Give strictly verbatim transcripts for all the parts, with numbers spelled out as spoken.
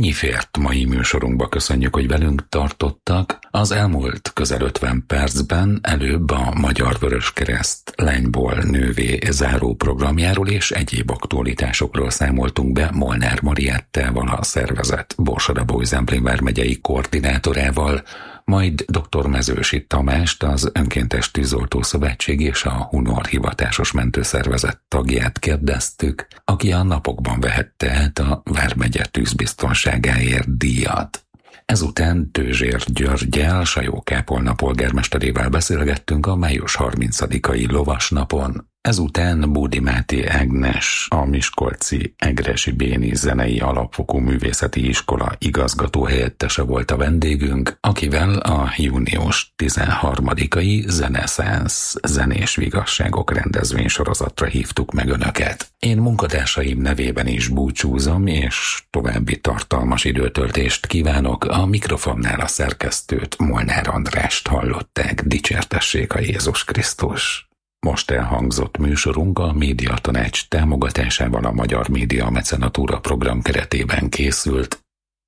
Ennyi fért mai műsorunkba, köszönjük, hogy velünk tartottak. Az elmúlt közel ötven percben előbb a Magyar Vöröskereszt Lányból nővé záró programjáról és egyéb aktualitásokról számoltunk be Molnár Mariettával, a szervezet Borsod-Abaúj-Zemplén vármegyei koordinátorával, majd dr. Mezősi Tamást, az Önkéntes Tűzoltó Szövetség és a Hunor hivatásos mentőszervezet tagját kérdeztük, aki a napokban vehette át a vármegye tűzbiztonságáért díjat. Ezután Tőzsér Györggyel, Sajó-Kápolna polgármesterével beszélgettünk a május harmincadikai lovasnapon. Ezután Bódi Máté Ágnes, a miskolci Egressy Béni Zenei Alapfokú Művészeti Iskola igazgatóhelyettese volt a vendégünk, akivel a június tizenharmadikai Zeneszánsz zenés vigasságok rendezvénysorozatra hívtuk meg önöket. Én munkatársaim nevében is búcsúzom, és további tartalmas időtöltést kívánok. A mikrofonnál a szerkesztőt, Molnár Andrást hallották. Dicsértessék a Jézus Krisztus! Most elhangzott műsorunk a Médiatanács támogatásával a Magyar Média Mecenatúra program keretében készült.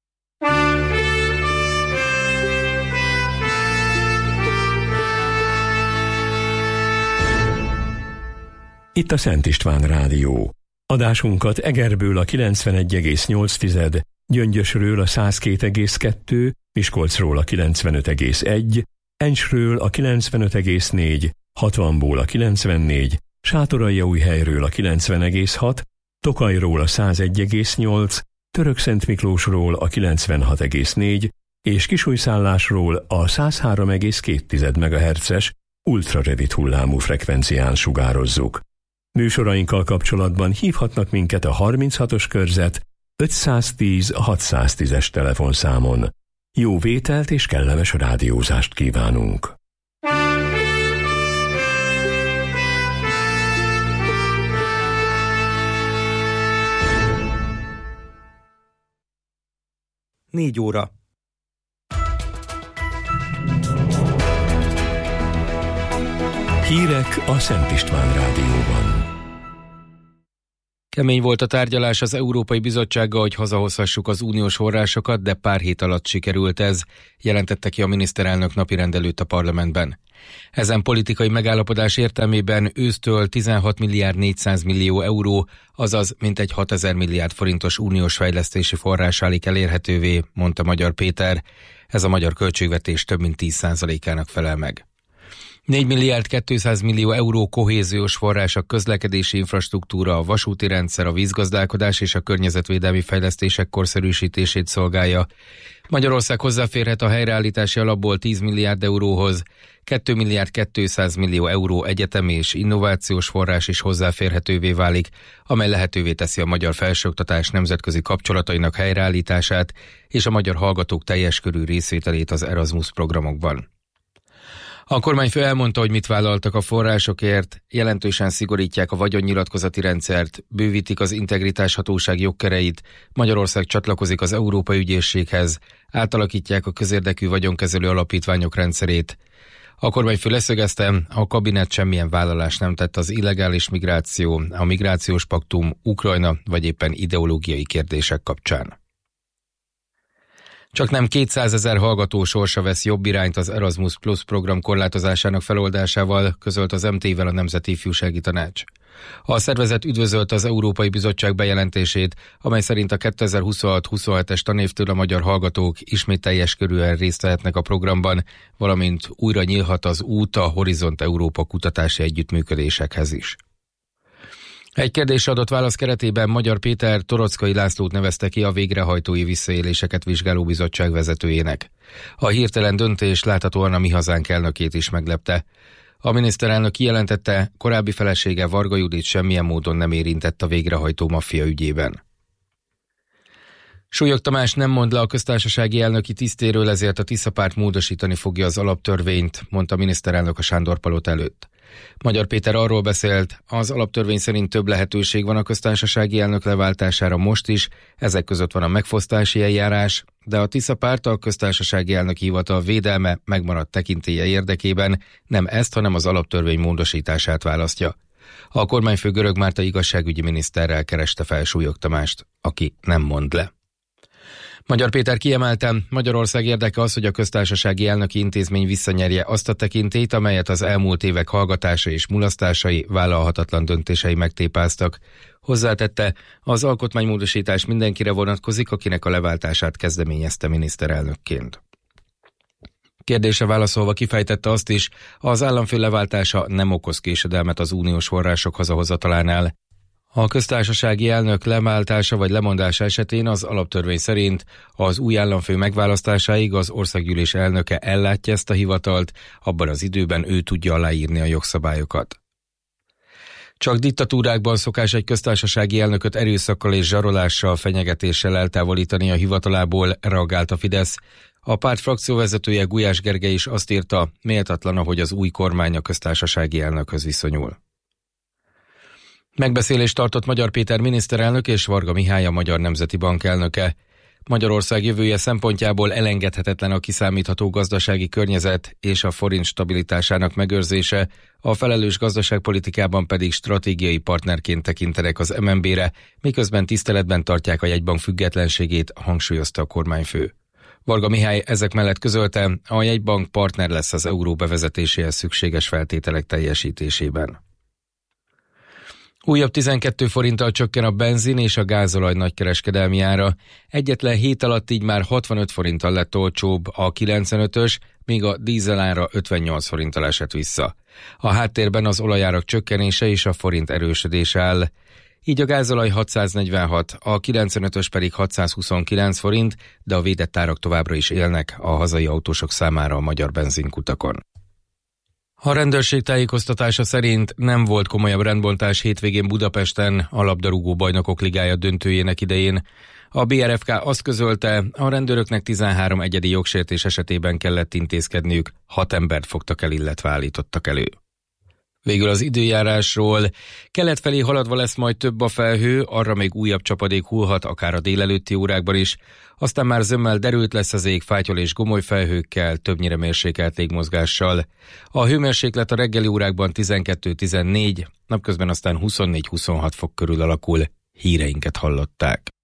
Itt a Szent István Rádió. Adásunkat Egerből a kilencvenegy egész nyolc, Gyöngyösről a száz két egész kettő, Miskolcról a kilencvenöt egész egy, Encsről a kilencvenöt egész négy, hatvanból a kilencvennégy, Sátoraljaújhelyről a kilencven egész hat, Tokajról a száz egy egész nyolc, Törökszentmiklósról a kilencvenhat egész négy és Kisújszállásról a száz három egész két megahertzes ultrarövid hullámú frekvencián sugározzuk. Műsorainkkal kapcsolatban hívhatnak minket a harminchatos körzet ötszáztíz hatszáztízes telefonszámon. Jó vételt és kellemes rádiózást kívánunk! Négy óra. Hírek a Szent István Rádióban. Kemény volt a tárgyalás az Európai Bizottsággal, hogy hazahozhassuk az uniós forrásokat, de pár hét alatt sikerült ez, jelentette ki a miniszterelnök napirendelőtt a parlamentben. Ezen politikai megállapodás értelmében ősztől tizenhat milliárd négyszáz millió euró, azaz mintegy hatezer milliárd forintos uniós fejlesztési forrás válik elérhetővé, mondta Magyar Péter. Ez a magyar költségvetés több mint tíz százalékának felel meg. négy milliárd kétszáz millió euró kohéziós forrás a közlekedési infrastruktúra, a vasúti rendszer, a vízgazdálkodás és a környezetvédelmi fejlesztések korszerűsítését szolgálja. Magyarország hozzáférhet a helyreállítási alapból tíz milliárd euróhoz, két milliárd kétszáz millió euró egyetemi és innovációs forrás is hozzáférhetővé válik, amely lehetővé teszi a magyar felsőoktatás nemzetközi kapcsolatainak helyreállítását és a magyar hallgatók teljes körű részvételét az Erasmus programokban. A kormányfő elmondta, hogy mit vállaltak a forrásokért, jelentősen szigorítják a vagyonnyilatkozati rendszert, bővítik az integritáshatóság jogkereit, Magyarország csatlakozik az Európai Ügyészséghez, átalakítják a közérdekű vagyonkezelő alapítványok rendszerét. A kormányfő leszögezte, a kabinet semmilyen vállalást nem tett az illegális migráció, a migrációs paktum, Ukrajna vagy éppen ideológiai kérdések kapcsán. Csak nem kétszázezer hallgató sorsa vesz jobb irányt az Erasmus Plus program korlátozásának feloldásával, közölt az em té-vel a Nemzeti Ifjúsági Tanács. A szervezet üdvözölte az Európai Bizottság bejelentését, amely szerint a kétezer-huszonhat huszonhetes tanévtől a magyar hallgatók ismét teljes körűen részt vehetnek a programban, valamint újra nyílhat az út a Horizont Európa kutatási együttműködésekhez is. Egy kérdésre adott válasz keretében Magyar Péter Torockai Lászlót nevezte ki a végrehajtói visszaéléseket vizsgáló bizottság vezetőjének. A hirtelen döntés láthatóan a Mi Hazánk elnökét is meglepte. A miniszterelnök kijelentette, korábbi felesége Varga Judit semmilyen módon nem érintett a végrehajtó maffia ügyében. Súlyog Tamás nem mond le a köztársasági elnöki tisztéről, ezért a Tisza párt módosítani fogja az alaptörvényt, mondta a miniszterelnök a Sándorpalota előtt. Magyar Péter arról beszélt, az alaptörvény szerint több lehetőség van a köztársasági elnök leváltására most is, ezek között van a megfosztási eljárás, de a Tisza párt a köztársasági elnöki hivatal védelme megmaradt tekintélye érdekében nem ezt, hanem az alaptörvény módosítását választja. A kormányfő Görög Márta igazságügyi miniszterrel kereste fel Súlyog Tamást, aki nem mond le. Magyar Péter kiemelte, Magyarország érdeke az, hogy a köztársasági elnöki intézmény visszanyerje azt a tekintélyt, amelyet az elmúlt évek hallgatása és mulasztásai, vállalhatatlan döntései megtépáztak. Hozzátette, az alkotmánymódosítás mindenkire vonatkozik, akinek a leváltását kezdeményezte miniszterelnökként. Kérdése válaszolva kifejtette azt is, az államfő leváltása nem okoz késedelmet az uniós források hazahozatalánál. A köztársasági elnök leváltása vagy lemondása esetén az alaptörvény szerint az új államfő megválasztásáig az országgyűlés elnöke ellátja ezt a hivatalt, abban az időben ő tudja aláírni a jogszabályokat. Csak diktatúrákban szokás egy köztársasági elnököt erőszakkal és zsarolással, fenyegetéssel eltávolítani a hivatalából, reagált a Fidesz. A párt frakcióvezetője Gulyás Gergely is azt írta, méltatlan, ahogy az új kormány a köztársasági elnökhöz viszonyul. Megbeszélést tartott Magyar Péter miniszterelnök és Varga Mihály a Magyar Nemzeti Bank elnöke. Magyarország jövője szempontjából elengedhetetlen a kiszámítható gazdasági környezet és a forint stabilitásának megőrzése, a felelős gazdaságpolitikában pedig stratégiai partnerként tekintenek az em en bé-re, miközben tiszteletben tartják a jegybank függetlenségét, hangsúlyozta a kormányfő. Varga Mihály ezek mellett közölte, a jegybank partner lesz az euró bevezetéséhez szükséges feltételek teljesítésében. Újabb tizenkét forinttal csökken a benzin és a gázolaj nagykereskedelmi ára. Egyetlen hét alatt így már hatvanöt forinttal lett olcsóbb a kilencvenötös, míg a dízel ára ötvennyolc forinttal esett vissza. A háttérben az olajárak csökkenése és a forint erősödése áll. Így a gázolaj hatszáznegyvenhat, a kilencvenötös pedig hatszázhuszonkilenc forint, de a védett árak továbbra is élnek a hazai autósok számára a magyar benzinkutakon. A rendőrség tájékoztatása szerint nem volt komolyabb rendbontás hétvégén Budapesten a labdarúgó bajnokok ligája döntőjének idején. A bé er ef ká azt közölte, a rendőröknek tizenhárom egyedi jogsértés esetében kellett intézkedniük, hat embert fogtak el, illetve állítottak elő. Végül az időjárásról. Kelet felé haladva lesz majd több a felhő, arra még újabb csapadék hullhat, akár a délelőtti órákban is. Aztán már zömmel derült lesz az ég fátyol és gomoly felhőkkel, többnyire mérsékelt légmozgással. A hőmérséklet a reggeli órákban tizenkettő-tizennégy, napközben aztán huszonnégy-huszonhat fok körül alakul. Híreinket hallották.